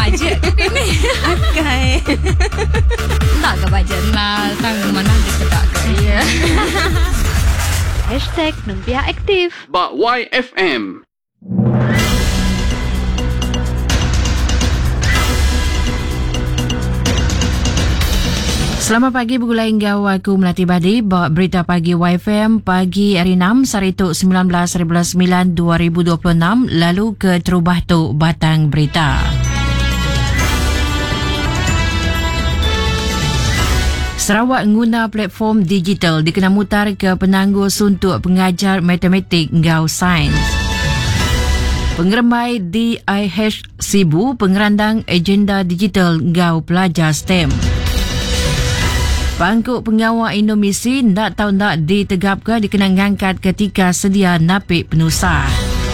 bajet ke ni? Akai. Tak ke bajet lah. Tang mana dia tak ke. Ya. #Nungpia Aktif. Bak YFM. Selamat pagi Bugulai Inggau, aku Melati Badi. Bawa berita pagi YFM pagi hari 6 Sarituk 19/9/2026 lalu ke terubah tu batang berita. Sarawak guna platform digital dikena mutar ke penangguh suntuk pengajar matematik Ngau Sains. Pengeremai DIH Sibu pengerandang agenda digital Ngau pelajar STEM. Pangkuk pengawal Indomisi nak tahu nak ditegap ke dikena ngangkat ketika sedia napik penusah.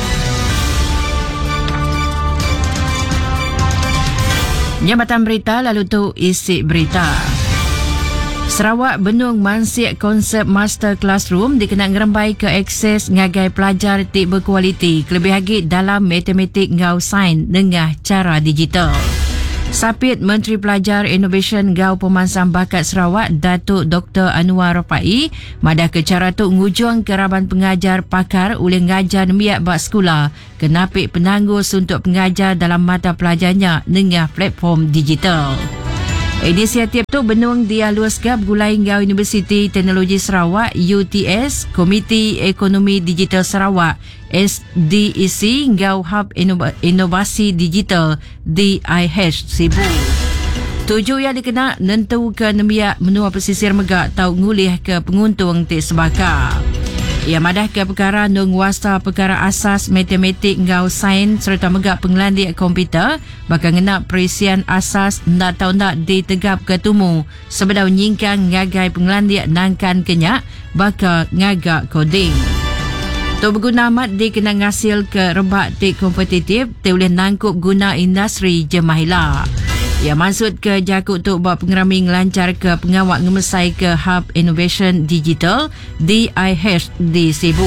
Jambatan berita lalu tu isi berita. Sarawak Benung mansik konsep master classroom dikena ngerembai ke akses ngagai pelajar tik berkualiti kelebih lagi dalam matematik Ngau Sains dengan cara digital. Sapit Menteri Pelajar Innovation Gau Pemansang Bakat Sarawak Datuk Dr. Anwar Rafai madah ke cara tu ngujung keraban pengajar pakar oleh ngajar miak bak sekolah kenapik penangguh untuk pengajar dalam mata pelajarnya dengan platform digital. Inisiatif tu benung dialuskan Gulai Ngau Universiti Teknologi Sarawak UTS, Komiti Ekonomi Digital Sarawak SDEC, Ngau Hub Inovasi Digital DIH Sibu. Tujuh yang dikena nentu ke nemiak menua pesisir megak tau ngulih ke penguntung tik sebakar. Ia madah ke perkara nungwasa perkara asas matematik Ngau Sains serta megak penglandik komputer bakal ngena perisian asas nak tahu nak ditegap ke tumu sebedau nyingkang ngagai penglandik nangkan kenyak bakal ngagak koding. Tu berguna amat dikena ngasil ke rebak tik kompetitif te boleh nangkup guna industri jemahilah. Ia maksud ke jakut untuk buat pengerami ngelancar ke pengawak ngemesai ke Hub Innovation Digital DIH di Sibu.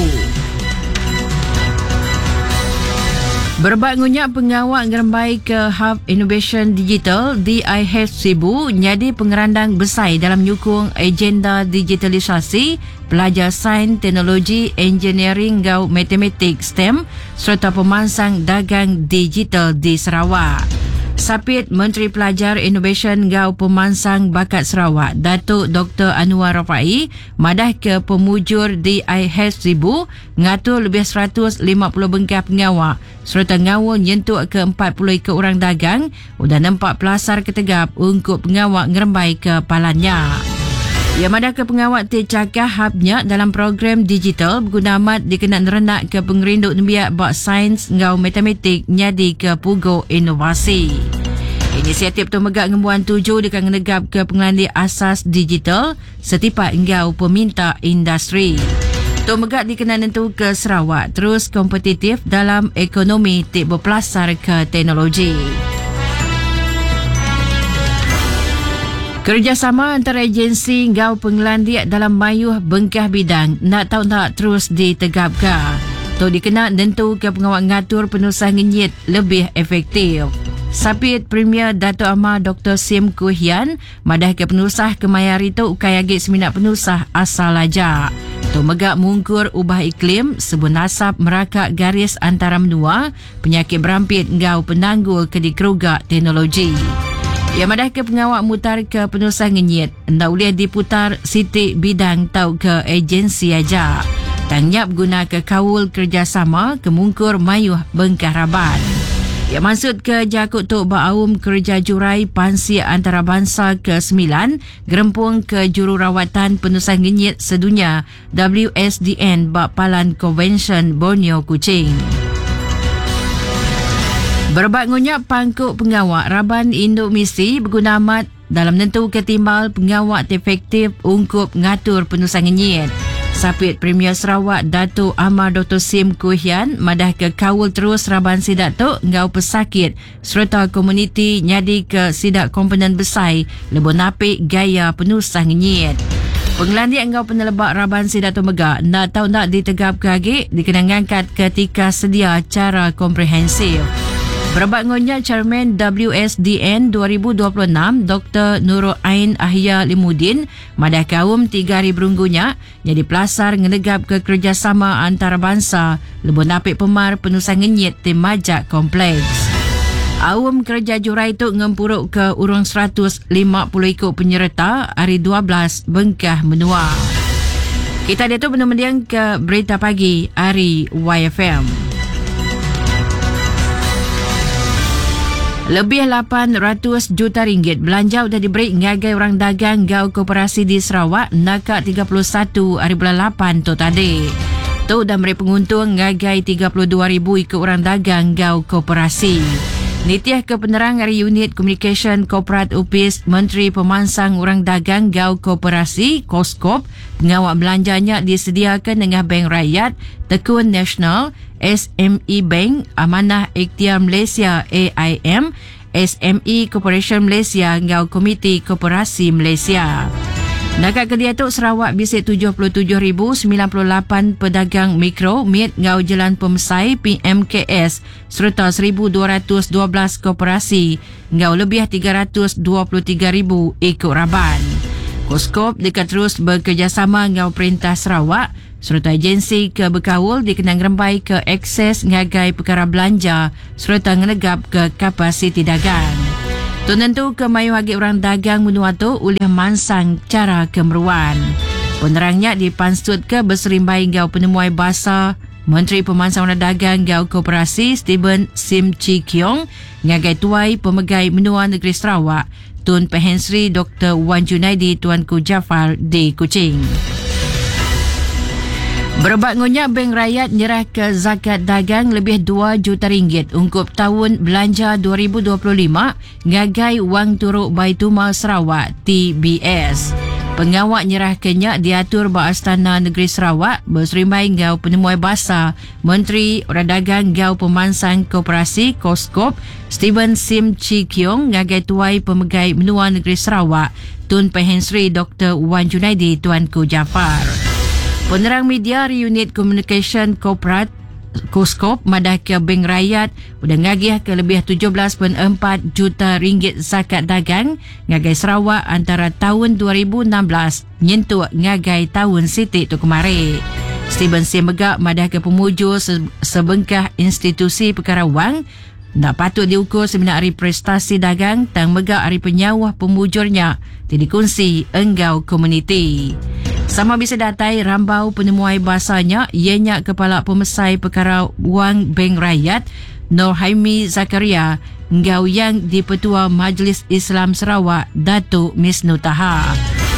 Berbat ngunyak pengawak ngerembai ke Hub Innovation Digital DIH Sibu nyadi pengerandang besar dalam nyukung agenda digitalisasi pelajar sains, teknologi, engineering Ngau matematik STEM serta pemansang dagang digital di Sarawak. Sapit Menteri Pelajar Innovation Ngau Pemansang Bakat Sarawak Datuk Dr. Anwar Rafai madah ke pemujur DIH Sibu ngatur lebih 150 bengkah pengawak serta ngawal nyentuk ke 40 ke orang dagang udah nampak pelasar ketegap untuk pengawak ngerembai ke palannya. Ia madah ke pengawak cakah habnya dalam program digital berguna amat dikena nerenak ke pengerinduk nembiak bak sains Ngau matematik nyadi ke pugo inovasi. Inisiatif tu megak ngembuan 7 dekat ngenegap ke pengelandik asas digital setipat Ngau peminta industri. Tu megak dikena nentu ke Sarawak terus kompetitif dalam ekonomi tik berpelasar ke teknologi. Kerjasama antara agensi Ngau pengelandik dalam mayuh bengkah bidang nak tahu nak terus ditegapkan. Tu dikena nentu ke pengawal ngatur penusah ngenyit lebih efektif. Sapit Premier Dato' Amar Dr. Sim Kuhian madah ke penusah kemayari tu ukai agik seminat penusah asal ajak. Tu megak mungkur ubah iklim sebun nasab merakak garis antara menua penyakit berampit Ngau penangguh ke dikerugak teknologi. Ia madah ke pengawak mutar ke penusah ngenyit ndak boleh diputar sitik bidang tau ke agensi aja. Tangyap guna ke kawul kerjasama kemungkur mayuh bengkah raban. Ia maksud ke jakut tok ba'aum kerja jurai pansi antarabangsa ke-9 gerempung ke jururawatan penusah ngenyit sedunia WSDN Bakpalan Convention Borneo Kuching. Berbat ngunyak pangkuk pengawak Raban Indomisi berguna amat dalam nentu ketimbal pengawak efektif ungkup ngatur penusah ngenyit. Sapit Premier Sarawak Datuk Amar Dr. Sim Kuhian madah ke kawul terus Raban Sidak tu Ngau pesakit serta komuniti nyadi ke sidak komponen besar lebih napik gaya penusah ngenyit. Penglandik Ngau penelebak Raban Sidak tu megak nak tahu nak ditegap ke agik dikena ngangkat ketika sedia cara komprehensif. Berabak ngonyak Chairman WSDN 2026 Dr. Nurul Ain Ahya Limuddin madah kaum 3 hari berunggunya jadi pelasar ngenegap ke kerjasama antarabangsa lebih napik pemar penusan ngenyit tim majak kompleks. Awam kerja jurai itu ngempuruk ke urang 150 ikut penyerta hari 12 Bengkah menua. Kita dia tu benar-benar ke berita pagi hari YFM. Lebih 800 juta ringgit belanja sudah diberi ngagai orang dagang gau koperasi di Sarawak nakak 31 hari bulan 8 tu tadi. Tu dah beri penguntung ngagai 32,000 ikut orang dagang gau koperasi. Nitiah ke penerang hari unit Communication Corporate Upis Menteri Pemansang Orang Dagang Gau Koperasi Koskop pengawal belanjanya disediakan dengan Bank Rakyat, Tekun Nasional, SME Bank, Amanah Ikhtiar Malaysia AIM, SME Corporation Malaysia Gau Komiti Koperasi Malaysia. Nakak Kediatuk Sarawak bisik 77,098 pedagang mikro mit ngau jalan pemesai PMKS serta 1,212 koperasi ngau lebih 323,000 ikut raban. Koskop dekat terus bekerjasama ngau Perintah Sarawak serta agensi ke berkawul dikenang rembai ke akses ngagai perkara belanja serta ngenegap ke kapasiti dagang. Tentu ke mayu hagi orang dagang menua tu oleh mansang cara kemeruan. Penerangnya dipansut ke berserimbai gau penemuai bahasa Menteri Pemansang Orang Dagang Gau Koperasi Stephen Sim Chi Kiong ngagai tuai pemegai menua negeri Sarawak Tun Pehensri Dr. Wan Junaidi Tuanku Jafar di Kuching. Berabak ngonyak Bank Rakyat nyerah ke zakat dagang lebih 2 juta ringgit ungkup tahun belanja 2025 ngagai wang turuk Baitumal Sarawak TBS. Pengawak nyerah kenyak diatur ba Astana Negeri Sarawak berserimbai gau penemuai bahasa Menteri Orang Dagang Gau Pemansang Koperasi Koskop Stephen Sim Chi Kiong ngagai tuai pemegai menua negeri Sarawak Tun Pehensri Dr. Wan Junaidi Tuanku Jafar. Penerang media Unit Communication Corporate Koskop madah ke Bank Rakyat sudah ngagih ke lebih 17.4 juta ringgit zakat dagang ngagai Sarawak antara tahun 2016 nyentuh ngagai tahun Siti tu kemari. Stephen Simegak madah ke pemujur sebengkah institusi perkara wang nak patut diukur sembilan hari prestasi dagang tang megak hari penyawah pemujurnya dikongsi enggau komuniti. Sama bisa datai rambau penemuai bahasanya ianya Kepala Pemesai Perkara Wang Bank Rakyat Nur Haimi Zakaria ngau yang di-Petua Majlis Islam Sarawak Datuk Misnu Taha.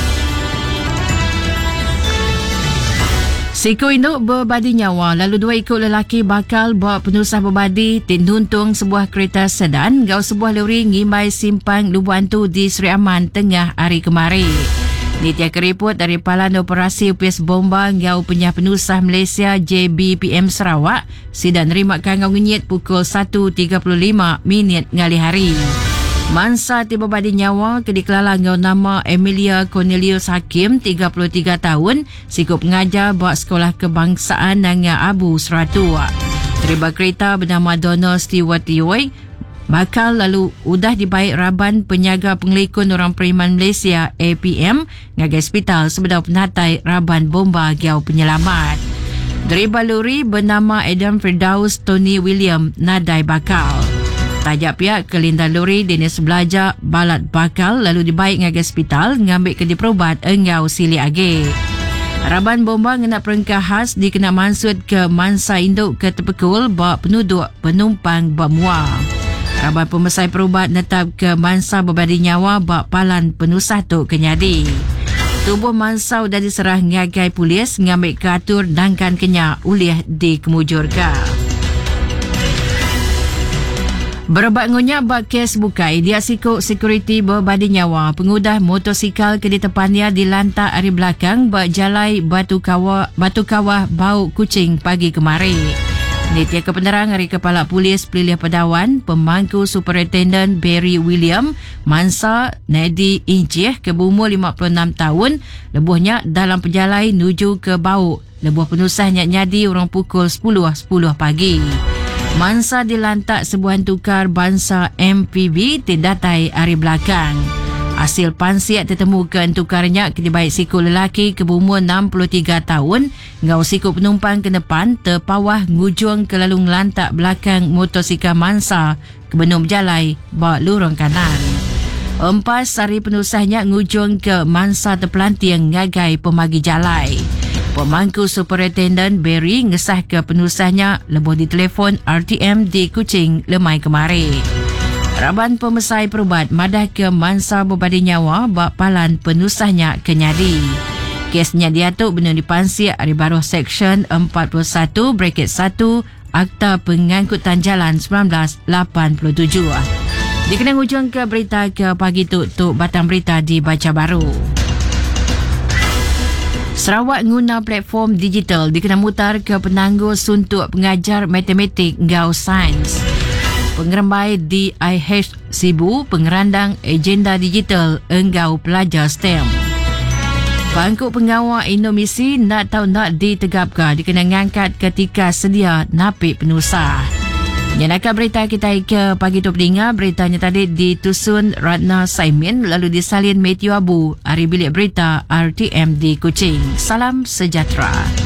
Siko induk berbadi nyawa lalu 2 ikut lelaki bakal bawa penusah berbadi tinuntung sebuah kereta sedan gau sebuah lori ngimai simpang Lubuan tu di Seri Aman tengah hari kemari. Nitia keriput dari Palan Operasi Upis Bomba ngau penyah penusah Malaysia JBPM Sarawak sidang nerima kangau ngenyit pukul 1.35 minit ngali hari. Mansa tiba badi nyawa kedikelala ngau nama Emilia Cornelius Hakim 33 tahun sikup pengajar buat sekolah kebangsaan Nanga Abu Seratua. Terlibat kereta bernama Donald Stewart Yoy bakal lalu udah dibaik raban penyaga pengelikun orang Periman Malaysia APM ngagai hospital sebedau penatai raban bomba gau penyelamat. Deriba lori bernama Adam Firdaus Tony William nadai bakal. Tajak pihak kelindan lori dinas belajar balat bakal lalu dibaik ngagai hospital ngambil ke diperubat engau sili age. Raban bomba ngena perengkah khas dikena mansut ke Mansa Induk ke Tepekul bawa penduduk penumpang bamua. Raban pemesai perubat netap ke Mansa berbadi nyawa bak Palan penusah tu kenyadi. Tubuh Mansa sudah diserah ngagai polis ngambil keatur dangkan kenyak ulih dikemujurkan. Berabak ngonyak bak kes bukai dia sikuk security berbadi nyawa pengudah motosikal ke di tepannya di lantak hari belakang bak jalai Batu Kawah Bau Kuching pagi kemari. Nitia kepenerang hari Kepala Polis Pelilih Pedawan Pemangku Superintendent Barry William Mansa Nadi Injih ke berumur 56 tahun lebuhnya dalam perjalanan menuju ke Bau lebuh penusah nyadi orang pukul 10.10 pagi. Mansa dilantak sebuah tukar bangsa MPB terdatai hari belakang. Hasil pansiat ditemukan tukarnya kebaik siku lelaki ke berumur 63 tahun ngau siku penumpang ke depan terpawah ngujung ke lalu ngelantak belakang motosikal Mansa ke benung berjalai bawa lurung kanan. Empas hari penusahnya ngujung ke Mansa terpelanting ngagai pemagi jalai. Pemangku Superintendent Berry ngesah ke penusahnya lebuh di telefon RTM di Kuching lemai kemari. Raban Pemesai Perubat madah ke Mansa berbadi nyawa bak palan penusahnya kenyadi. Kesnya diatuk benar dipansir hari baru Seksyen 41 Bracket 1 Akta Pengangkutan Jalan 1987. Dikenang hujung ke berita ke pagi tu batang berita dibaca baru. Sarawak guna platform digital dikenang mutar ke penangguh suntuk pengajar matematik ngau sains. Pengerembai DIH Sibu pengerandang agenda digital engau pelajar STEM. Bangkuk pengawal Indomisi nak tahu nak ditegapkan dikenang ngangkat ketika sedia napik penusah. Nyanakan berita kita ke pagi tu pendengar. Beritanya tadi ditusun Ratna Saimin lalu disalin Matthew Abu. Hari bilik berita RTM di Kuching. Salam sejahtera.